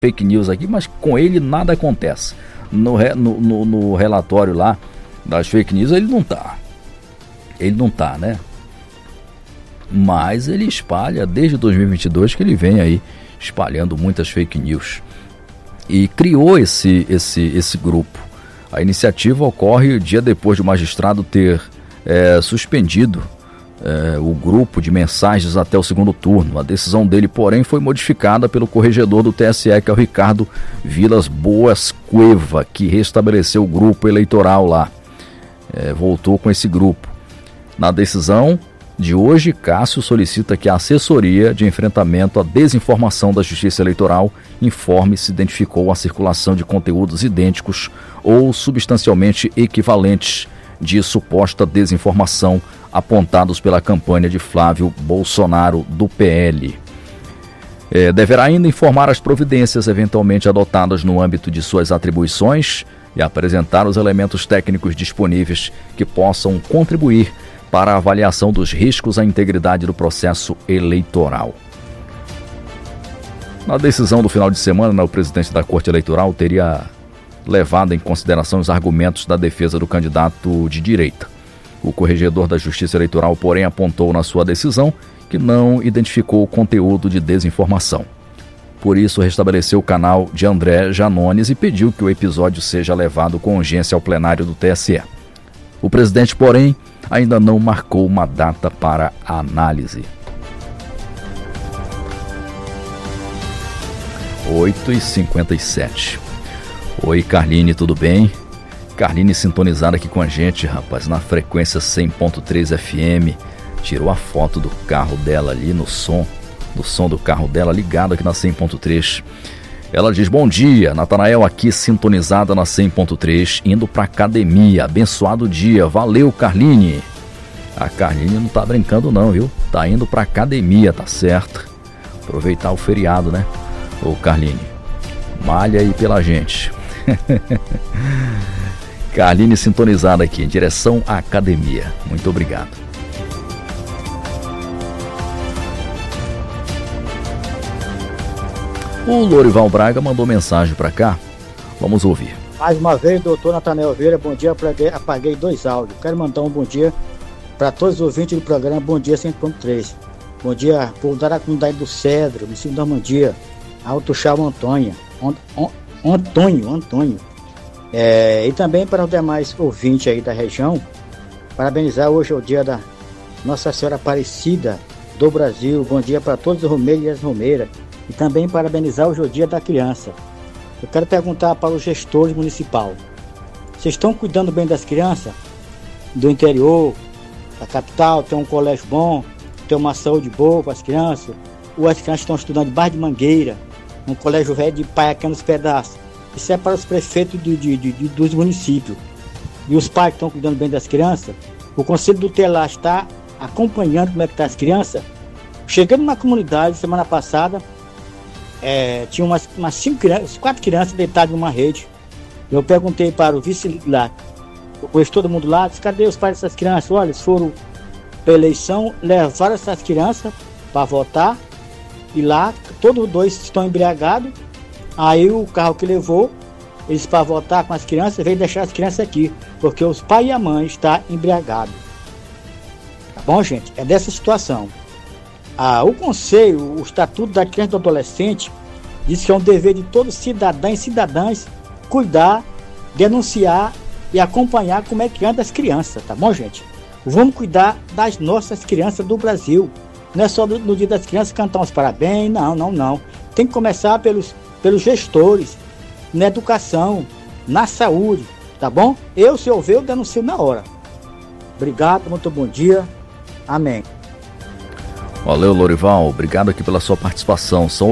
fake news aqui, mas com ele nada acontece. No relatório lá das fake news ele não tá, né? Mas ele espalha desde 2022 que ele vem aí espalhando muitas fake news e criou esse grupo. A iniciativa ocorre dia depois de o magistrado ter suspendido o grupo de mensagens até o segundo turno. A decisão dele, porém, foi modificada pelo corregedor do TSE, que é o Ricardo Vilas Boas Cueva, que restabeleceu o grupo eleitoral lá. Voltou com esse grupo. Na decisão de hoje, Cássio solicita que a assessoria de enfrentamento à desinformação da Justiça Eleitoral informe se identificou a circulação de conteúdos idênticos ou substancialmente equivalentes de suposta desinformação apontados pela campanha de Flávio Bolsonaro do PL. Deverá ainda informar as providências eventualmente adotadas no âmbito de suas atribuições e apresentar os elementos técnicos disponíveis que possam contribuir para a avaliação dos riscos à integridade do processo eleitoral. Na decisão do final de semana, o presidente da Corte Eleitoral teria levado em consideração os argumentos da defesa do candidato de direita. O corregedor da Justiça Eleitoral, porém, apontou na sua decisão que não identificou o conteúdo de desinformação. Por isso, restabeleceu o canal de André Janones e pediu que o episódio seja levado com urgência ao plenário do TSE. O presidente, porém, ainda não marcou uma data para a análise. 8h57. Oi, Carline, tudo bem? Carline sintonizada aqui com a gente, rapaz, na frequência 100.3 FM. Tirou a foto do carro dela ali no som do carro dela ligado aqui na 100.3. Ela diz: bom dia, Natanael aqui sintonizada na 100.3, indo pra academia, abençoado dia, valeu, Carline. A Carline não tá brincando não, viu? Tá indo pra academia, tá certo. Aproveitar o feriado, né? Ô, Carline, malha aí pela gente. Carline sintonizada aqui, em direção à academia. Muito obrigado. O Lorival Braga mandou mensagem para cá. Vamos ouvir. Mais uma vez, doutor Natanael Vieira, bom dia. Apaguei 2 áudios. Quero mandar um bom dia para todos os ouvintes do programa Bom Dia 100.3. Bom dia, povo da comunidade do Cedro, município da Mandia, Alto Chão Antônio. E também para os demais ouvintes aí da região, parabenizar hoje é o dia da Nossa Senhora Aparecida do Brasil. Bom dia para todos os romeiros e as romeiras. E também parabenizar hoje é o dia da criança. Eu quero perguntar para os gestores municipais: vocês estão cuidando bem das crianças? Do interior, da capital, tem um colégio bom, tem uma saúde boa para as crianças? Ou as crianças estão estudando debaixo de mangueira, um colégio velho de pai aqui nos pedaços? Isso é para os prefeitos dos municípios. E os pais estão cuidando bem das crianças? O Conselho Tutelar está acompanhando como é que está as crianças? Chegando na comunidade, semana passada, tinha umas 4 crianças deitadas numa rede. Eu perguntei para o vice lá, eu conheço todo mundo lá, disse: cadê os pais dessas crianças? Olha, eles foram para a eleição, levaram essas crianças para votar, e lá todos 2 estão embriagados. Aí o carro que levou eles para votar com as crianças veio deixar as crianças aqui, porque os pais e a mãe estão embriagados. Tá bom, gente? É dessa situação. O Conselho, o Estatuto da Criança e do Adolescente, diz que é um dever de todos cidadãos e cidadãs cuidar, denunciar e acompanhar como é que anda as crianças, tá bom, gente? Vamos cuidar das nossas crianças do Brasil. Não é só no dia das crianças cantar uns parabéns, não. Tem que começar pelos gestores, na educação, na saúde, tá bom? Se eu ver, eu denuncio na hora. Obrigado, muito bom dia. Amém. Valeu, Lorival. Obrigado aqui pela sua participação. São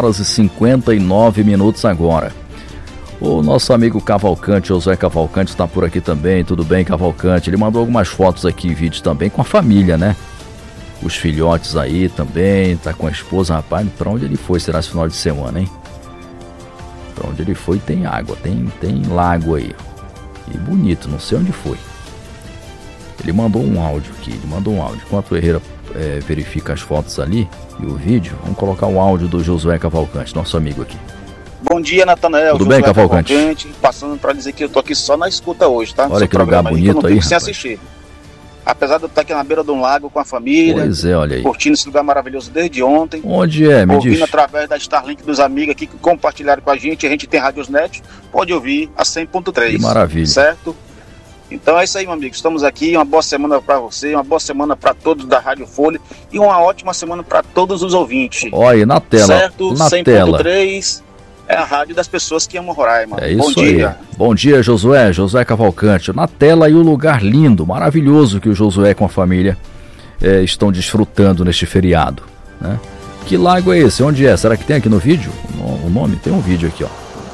8h59 agora. O nosso amigo Cavalcante, Josué Cavalcante, está por aqui também. Tudo bem, Cavalcante? Ele mandou algumas fotos aqui, vídeos também com a família, né? Os filhotes aí também, tá com a esposa. Rapaz, pra onde ele foi será esse final de semana, hein? Pra onde ele foi tem água, tem lago aí. E bonito, não sei onde foi. Ele mandou um áudio aqui, Enquanto o Herrera verifica as fotos ali e o vídeo, vamos colocar o áudio do Josué Cavalcante, nosso amigo aqui. Bom dia, Natanael. Tudo bem, Cavalcante? Passando para dizer que eu tô aqui só na escuta hoje, tá? Olha que lugar bonito aí, sem assistir. Apesar de eu estar aqui na beira de um lago com a família. Pois é, olha aí. Curtindo esse lugar maravilhoso desde ontem. Onde é, me diz? Ouvindo através da Starlink dos amigos aqui que compartilharam com a gente tem Radiosnet, pode ouvir a 100.3. Que maravilha. Certo? Então é isso aí, meu amigo. Estamos aqui. Uma boa semana para você, uma boa semana para todos da Rádio Folha e uma ótima semana para todos os ouvintes. Olha aí, na tela. Certo? Na 100.3 é a rádio das pessoas que amam Roraima. É isso. Bom dia. Aí. Bom dia, Josué Cavalcante. Na tela aí o lugar lindo, maravilhoso que o Josué com a família estão desfrutando neste feriado, né? Que lago é esse? Onde é? Será que tem aqui no vídeo? O nome? Tem um vídeo aqui, ó.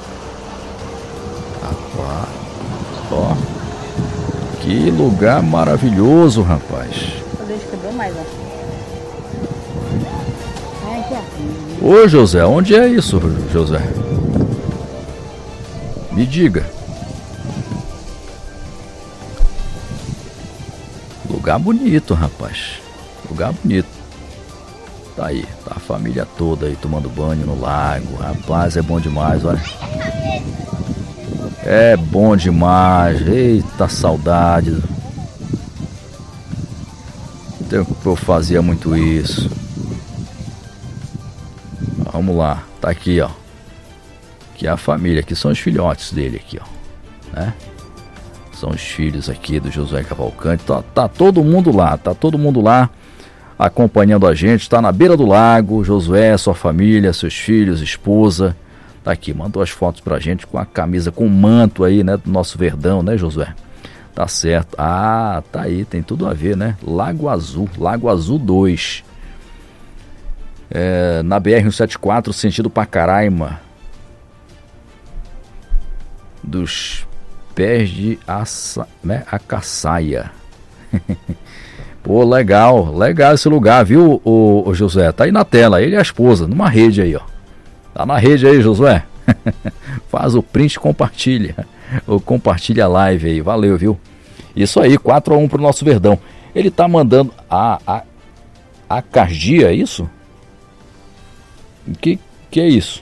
Rapaz, ó. Que lugar maravilhoso, rapaz. Ô, José, onde é isso, José? Me diga. Lugar bonito, rapaz. Lugar bonito. Tá aí, tá a família toda aí tomando banho no lago. Rapaz, é bom demais, olha. É bom demais. Eita, saudade. Eu fazia muito isso. Vamos lá, tá aqui, ó. Aqui é a família, aqui são os filhotes dele aqui, ó, né? São os filhos aqui do Josué Cavalcante. Tá todo mundo lá acompanhando a gente. Tá na beira do lago, Josué, sua família, seus filhos, esposa. Tá aqui, mandou as fotos pra gente com a camisa, com o manto aí, né, do nosso Verdão, né, Josué? Tá certo. Ah, tá aí, tem tudo a ver, né? Lago Azul 2. Na BR-174, sentido Pacaraima. Dos pés de Acaçaia. Pô, legal esse lugar, viu, o Josué? Tá aí na tela, ele e a esposa, numa rede aí, ó. Tá na rede aí, Josué? Faz o print e compartilha. Ou compartilha a live aí, valeu, viu? Isso aí, 4-1 pro nosso Verdão. Ele tá mandando a cardia, é isso? Que é isso?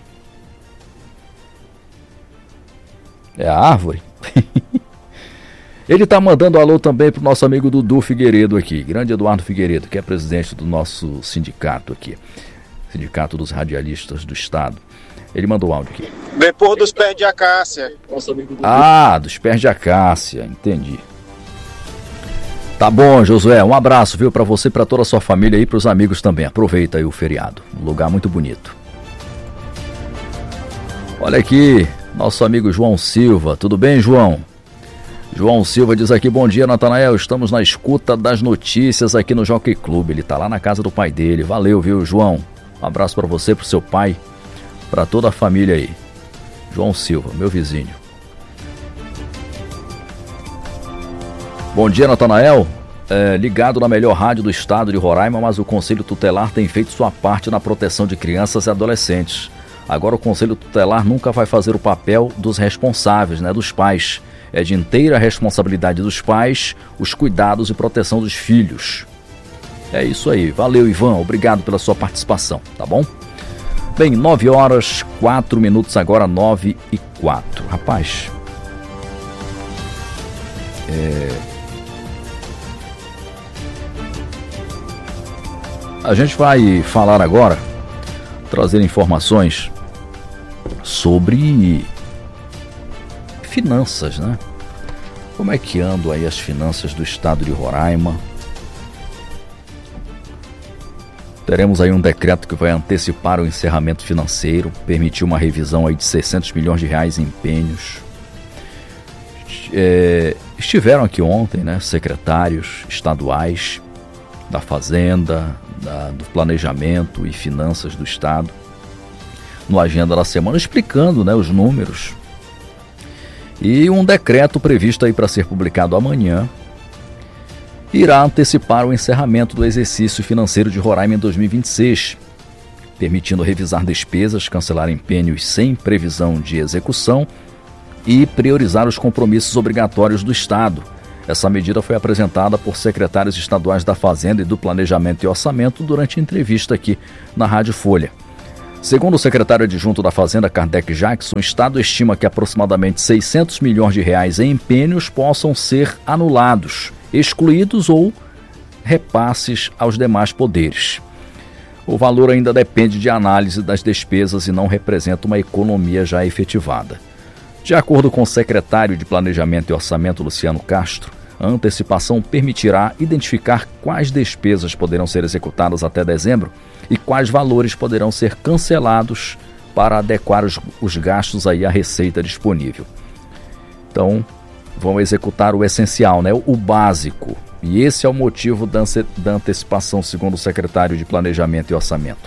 É a árvore? Ele tá mandando alô também pro nosso amigo Dudu Figueiredo aqui, grande Eduardo Figueiredo, que é presidente do nosso sindicato aqui, Sindicato dos Radialistas do Estado. Ele mandou áudio aqui. Depois dos pés de acácia. Dos pés de acácia, entendi. Tá bom, Josué, um abraço, viu, pra você e pra toda a sua família e pros amigos também. Aproveita aí o feriado, um lugar muito bonito. Olha aqui, nosso amigo João Silva, tudo bem, João? João Silva diz aqui, bom dia, Natanael, estamos na escuta das notícias aqui no Jockey Club, ele tá lá na casa do pai dele, valeu, viu, João? Um abraço pra você, pro seu pai, pra toda a família aí. João Silva, meu vizinho. Bom dia, Natanael. Ligado na melhor rádio do estado de Roraima, mas o Conselho Tutelar tem feito sua parte na proteção de crianças e adolescentes. Agora o Conselho Tutelar nunca vai fazer o papel dos responsáveis, né, dos pais. É de inteira responsabilidade dos pais os cuidados e proteção dos filhos. É isso aí. Valeu, Ivan. Obrigado pela sua participação, tá bom? Bem, 9h04 agora, 9h04. Rapaz, a gente vai falar agora, trazer informações sobre finanças, né? Como é que andam aí as finanças do estado de Roraima? Teremos aí um decreto que vai antecipar o encerramento financeiro, permitir uma revisão aí de 600 milhões de reais em empenhos. Estiveram aqui ontem, né, secretários estaduais da Fazenda, do Planejamento e Finanças do Estado, no Agenda da Semana, explicando, né, os números. E um decreto previsto aí para ser publicado amanhã irá antecipar o encerramento do exercício financeiro de Roraima em 2026, permitindo revisar despesas, cancelar empenhos sem previsão de execução e priorizar os compromissos obrigatórios do Estado. Essa medida foi apresentada por secretários estaduais da Fazenda e do Planejamento e Orçamento durante a entrevista aqui na Rádio Folha. Segundo o secretário adjunto da Fazenda, Kardec Jackson, o Estado estima que aproximadamente R$600 milhões em empênios possam ser anulados, excluídos ou repasses aos demais poderes. O valor ainda depende de análise das despesas e não representa uma economia já efetivada. De acordo com o secretário de Planejamento e Orçamento, Luciano Castro, a antecipação permitirá identificar quais despesas poderão ser executadas até dezembro e quais valores poderão ser cancelados para adequar os gastos aí à receita disponível. Então, vão executar o essencial, né? O básico. E esse é o motivo da antecipação, segundo o secretário de Planejamento e Orçamento.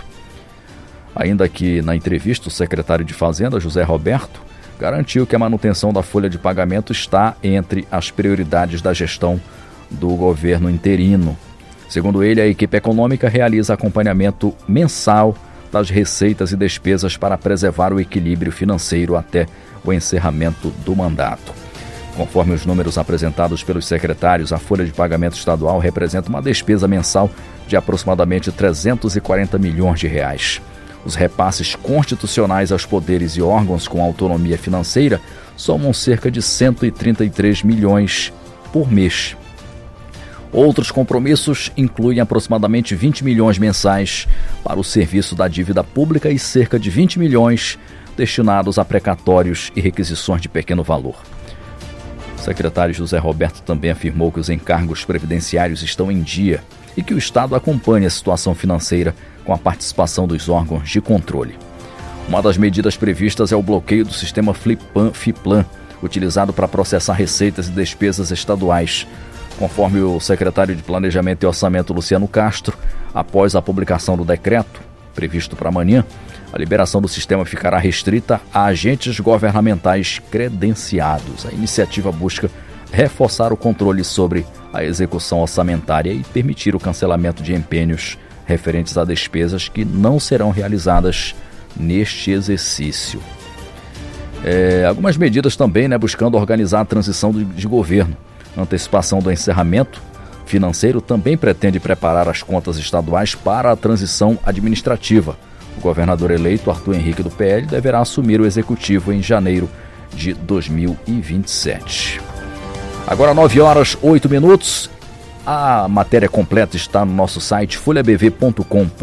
Ainda que na entrevista, o secretário de Fazenda, José Roberto, garantiu que a manutenção da folha de pagamento está entre as prioridades da gestão do governo interino. Segundo ele, a equipe econômica realiza acompanhamento mensal das receitas e despesas para preservar o equilíbrio financeiro até o encerramento do mandato. Conforme os números apresentados pelos secretários, a folha de pagamento estadual representa uma despesa mensal de aproximadamente R$340 milhões. Os repasses constitucionais aos poderes e órgãos com autonomia financeira somam cerca de 133 milhões por mês. Outros compromissos incluem aproximadamente 20 milhões mensais para o serviço da dívida pública e cerca de 20 milhões destinados a precatórios e requisições de pequeno valor. O secretário José Roberto também afirmou que os encargos previdenciários estão em dia e que o Estado acompanha a situação financeira com a participação dos órgãos de controle. Uma das medidas previstas é o bloqueio do sistema FIPLAN, utilizado para processar receitas e despesas estaduais. Conforme o secretário de Planejamento e Orçamento, Luciano Castro, após a publicação do decreto, previsto para amanhã, a liberação do sistema ficará restrita a agentes governamentais credenciados. A iniciativa busca reforçar o controle sobre a execução orçamentária e permitir o cancelamento de empênios referentes a despesas que não serão realizadas neste exercício. Algumas medidas também, buscando organizar a transição de governo. A antecipação do encerramento financeiro também pretende preparar as contas estaduais para a transição administrativa. O governador eleito, Arthur Henrique do PL, deverá assumir o executivo em janeiro de 2027. Agora 9h08. A matéria completa está no nosso site folhabv.com.br.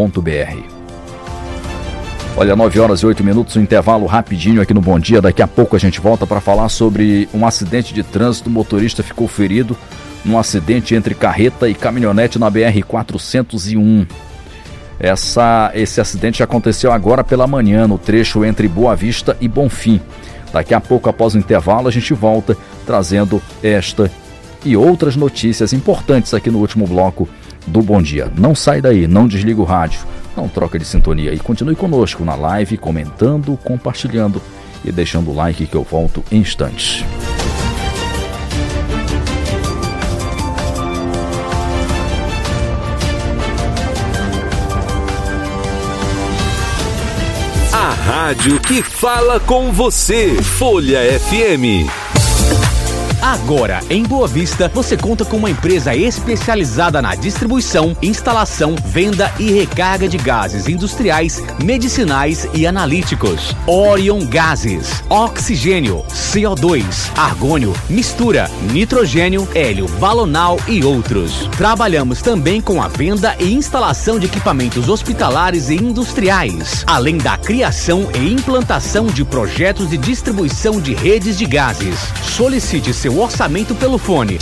Olha, 9h08, um intervalo rapidinho aqui no Bom Dia. Daqui a pouco a gente volta para falar sobre um acidente de trânsito. O motorista ficou ferido num acidente entre carreta e caminhonete na BR-401. Esse acidente aconteceu agora pela manhã, no trecho entre Boa Vista e Bonfim. Daqui a pouco, após o intervalo, a gente volta trazendo esta e outras notícias importantes aqui no último bloco do Bom Dia. Não sai daí, não desliga o rádio, não troca de sintonia e continue conosco na live, comentando, compartilhando e deixando o like que eu volto em instantes. A rádio que fala com você, Folha FM. Agora, em Boa Vista, você conta com uma empresa especializada na distribuição, instalação, venda e recarga de gases industriais, medicinais e analíticos. Orion Gases, oxigênio, CO2, argônio, mistura, nitrogênio, hélio balonal e outros. Trabalhamos também com a venda e instalação de equipamentos hospitalares e industriais, além da criação e implantação de projetos de distribuição de redes de gases. Solicite seu orçamento pelo fone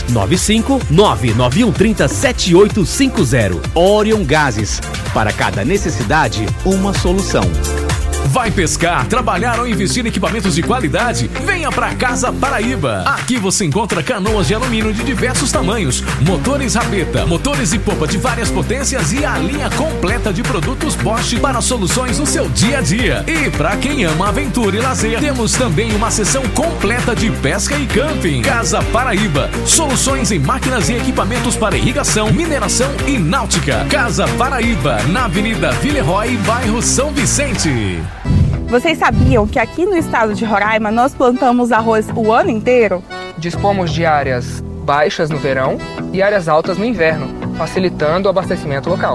95991307850. Orion Gases. Para cada necessidade, uma solução. Vai pescar, trabalhar ou investir em equipamentos de qualidade? Venha para Casa Paraíba. Aqui você encontra canoas de alumínio de diversos tamanhos, motores rabeta, motores e popa de várias potências e a linha completa de produtos Bosch para soluções no seu dia a dia. E para quem ama aventura e lazer, temos também uma seção completa de pesca e camping. Casa Paraíba. Soluções em máquinas e equipamentos para irrigação, mineração e náutica. Casa Paraíba, na Avenida Villeroy, bairro São Vicente. Vocês sabiam que aqui no estado de Roraima nós plantamos arroz o ano inteiro? Dispomos de áreas baixas no verão e áreas altas no inverno, facilitando o abastecimento local.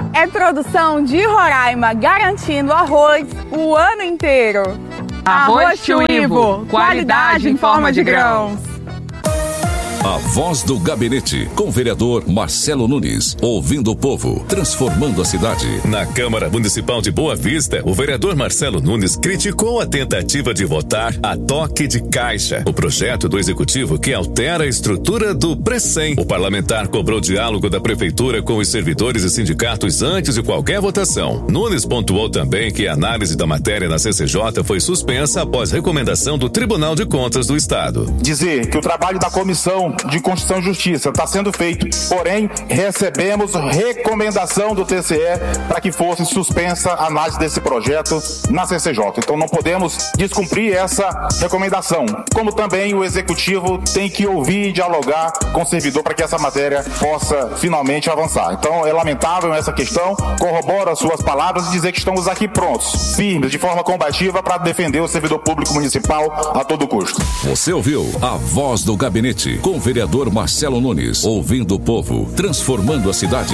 É produção de Roraima, garantindo arroz o ano inteiro. Arroz Tio Ivo, qualidade em forma de grãos. A Voz do Gabinete, com o vereador Marcelo Nunes, ouvindo o povo, transformando a cidade. Na Câmara Municipal de Boa Vista, o vereador Marcelo Nunes criticou a tentativa de votar a toque de caixa, o projeto do Executivo que altera a estrutura do Precem. O parlamentar cobrou diálogo da Prefeitura com os servidores e sindicatos antes de qualquer votação. Nunes pontuou também que a análise da matéria na CCJ foi suspensa após recomendação do Tribunal de Contas do Estado. Dizer que o trabalho da Comissão de Constituição e Justiça está sendo feito, porém recebemos recomendação do TCE para que fosse suspensa a análise desse projeto na CCJ. Então não podemos descumprir essa recomendação, como também o Executivo tem que ouvir e dialogar com o servidor para que essa matéria possa finalmente avançar. Então é lamentável essa questão, corroboro as suas palavras e dizer que estamos aqui prontos, firmes, de forma combativa para defender o servidor público municipal a todo custo. Você ouviu a Voz do Gabinete, com o vereador Marcelo Nunes, ouvindo o povo, transformando a cidade.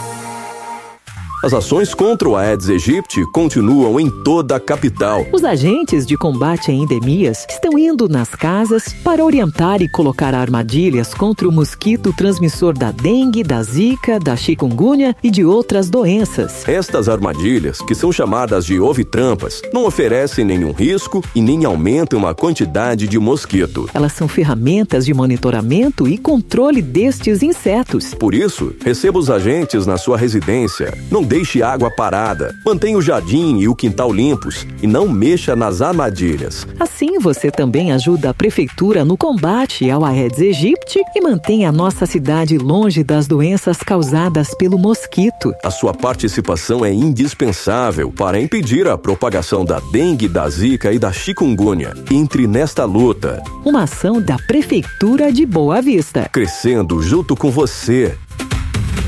As ações contra o Aedes aegypti continuam em toda a capital. Os agentes de combate a endemias estão indo nas casas para orientar e colocar armadilhas contra o mosquito transmissor da dengue, da zika, da chikungunya e de outras doenças. Estas armadilhas, que são chamadas de ovitrampas, não oferecem nenhum risco e nem aumentam a quantidade de mosquito. Elas são ferramentas de monitoramento e controle destes insetos. Por isso, receba os agentes na sua residência. Não deixe água parada, mantenha o jardim e o quintal limpos e não mexa nas armadilhas. Assim você também ajuda a Prefeitura no combate ao Aedes aegypti e mantém a nossa cidade longe das doenças causadas pelo mosquito. A sua participação é indispensável para impedir a propagação da dengue, da zika e da chikungunya. Entre nesta luta. Uma ação da Prefeitura de Boa Vista. Crescendo junto com você.